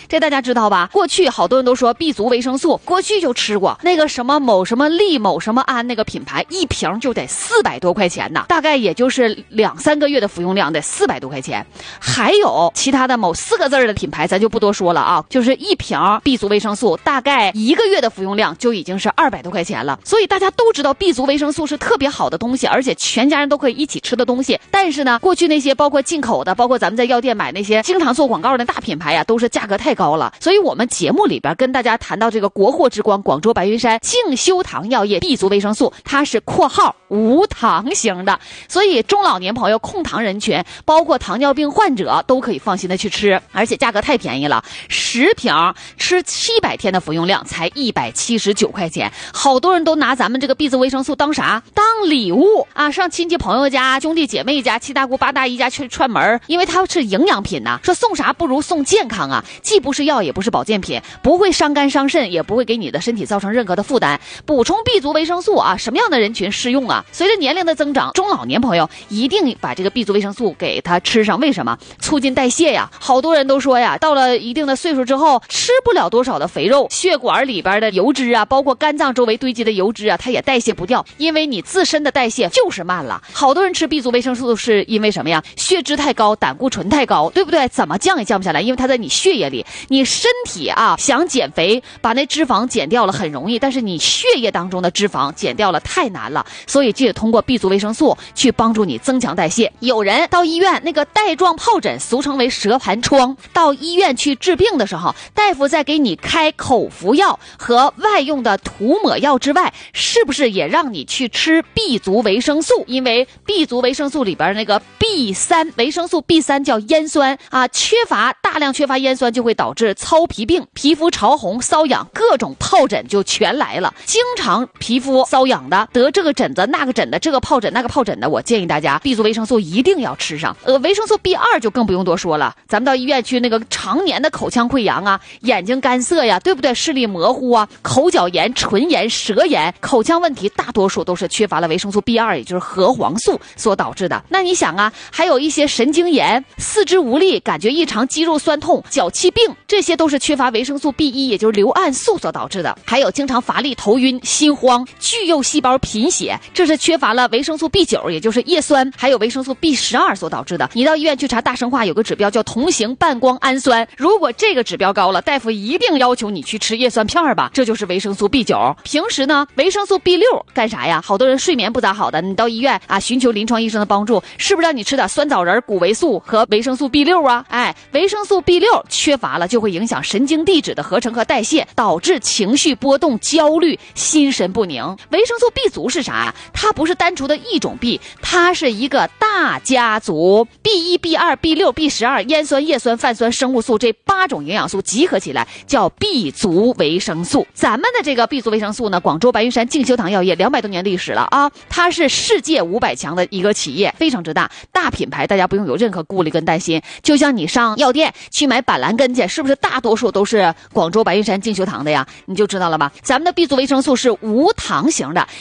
这大家知道吧？过去好多人都说 B 族维生素，过去就吃过那个什么某什么利某什么安那个品牌，一瓶就得400多块钱呢，大概也就是2-3个月的服用量得400多块钱。还有其他的某4个字的品牌，咱就不多说了啊，就是一瓶 B 族维生素大概1个月的服用量就已经是200多块钱了。所以大家都知道 B 族维生素是特别好的东西，而且全家人都可以一起吃的东西。但是呢，过去那些包括进口的，包括咱们在药店买那些经常做广告的大品牌呀，都是价格太高了。所以我们节目里边跟大家谈到这个国货之光广州白云山净修堂药业 B 族维生素，它是括号无糖型的，所以中老年朋友、控糖人群，包括糖尿病患者都可以放心的去吃，而且价格太便宜了，10瓶吃700天的服用量才179块钱。好多人都拿咱们这个 B 族维生素当啥？当礼物啊，上亲戚朋友家、兄弟姐妹家、七大姑八大姨家去串门，因为它是营养品呐，说送啥不如送健康啊，既不是药也不是保健品，不会伤肝伤肾，也不会给你的身体造成任何的负担。补充 B 族维生素啊，什么样的人群适用啊？随着年龄的增长，中老年朋友一定把这个 B 族维生素给它吃上。为什么？促进代谢呀。好多人都说呀，到了一定的岁数之后，吃不了多少的肥肉，血管里边的油脂啊，包括肝脏周围堆积的油脂啊，它也代谢不掉，因为你自身的代谢就是慢了。好多人吃 B 族维生素是因为什么呀？血脂太高，胆固醇太高，对不对？怎么降也降不下来，因为它在你血液里。你身体啊想减肥，把那脂肪减掉了很容易，但是你血液当中的脂肪减掉了太难了，所以就得通过 B 族维生素去帮助你增强代谢。有人到医院那个带状疱疹，俗称为蛇盘疮，到医院去治病的时候，大夫在给你开口服药和外用的涂抹药之外，是不是也让你去吃 B 族维生素？因为 B 族维生素里边那个 B3 维生素 B3叫烟酸啊，大量缺乏烟酸就会导致糙皮病、皮肤潮红、瘙痒，各种疱疹就全来了。经常皮肤瘙痒的，得这个疹子那个疹的，这个疱疹那个疱疹的，我建议大家 B 族维生素一定要吃上。维生素 B2 就更不用多说了，咱们到医院去那个常年的口腔溃疡啊，眼睛干涩呀，对不对？视力模糊啊，口角炎、唇炎、舌炎，口腔问题大多数都是缺乏了维生素 B2， 也就是核黄素所导致的。那你想啊，还有一些神经炎、四肢无力、感觉异常、肌肉酸痛、脚气病，这些都是缺乏维生素 B1， 也就是硫胺素所导致的。还有经常乏力、头晕、心慌、巨幼细胞贫血，这是缺乏了维生素 B9， 也就是叶酸，还有维生素 B12 所导致的。你到医院去查大生化有个指标叫同型半胱氨酸，如果这个指标高了，大夫一定要求你去吃叶酸片吧，这就是维生素 B9。 平时呢，维生素 B6 干啥呀？好多人睡眠不咋好的，你到医院啊寻求临床医生的帮助，是不是让你吃点酸枣仁、谷维素和维生素 B6 啊？维生素 B6 缺乏了就会影响神经递质的合成和代谢，导致情绪波动、焦虑、心神不宁。维生素 B 族是啥呀？它不是单独的一种 B， 它是一个大家族， B1、B2、B6、B12、烟酸、叶酸、泛酸、生物素这8种营养素集合起来叫 B 族维生素。咱们的这个 B 族维生素呢，广州白云山净修堂药业200多年历史了啊，它是世界500强的一个企业，非常之大，大品牌，大家不用有任何顾虑跟担心。就像你上药店去买板蓝根去，是不是大多数都是广州白云山净修堂的呀？你就知道了吧。咱们的 B 族维生素是无糖型的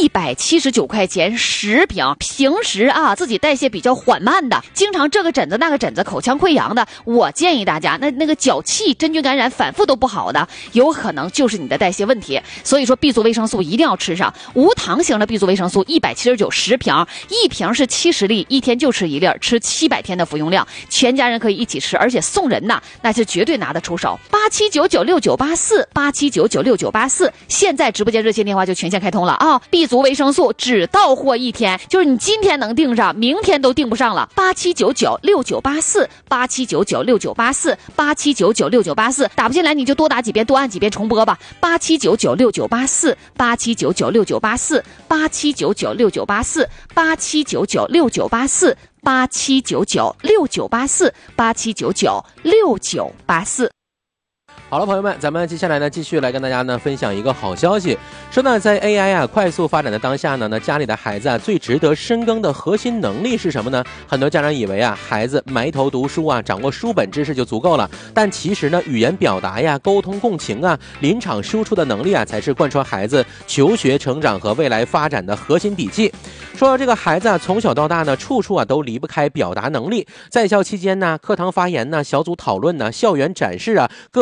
，179块钱10瓶。平时啊自己代谢比较缓慢的，经常这个疹子那个疹子、口腔溃疡的，我建议大家那个脚气、真菌感染反复都不好的，有可能就是你的代谢问题。所以说 B 族维生素一定要吃上。无糖型的 B 族维生素179 10瓶，一瓶是70粒，一天就吃1粒，吃700天的服用量，全家人可以一起吃，而且送人呐，那是绝对拿得出手。87996984，87996984，现在直播间热线电话就全线开通了啊！B 族维生素只到货1天，就是你今天能订上，明天都订不上了。87996984，87996984，87996984，打不进来你就多打几遍，多按几遍重播吧。87996984，87996984，87996984，87996984。 好了，朋友们，咱们接下来呢，继续来跟大家呢分享一个好消息。说呢，在 AI 快速发展的当下呢，家里的孩子最值得深耕的核心能力是什么呢？很多家长以为孩子埋头读书掌握书本知识就足够了，但其实呢，语言表达沟通共情临场输出的能力才是贯穿孩子求学成长和未来发展的核心底气。说这个孩子从小到大呢，处处都离不开表达能力。在校期间呢，课堂发言呢，小组讨论呢，校园展示各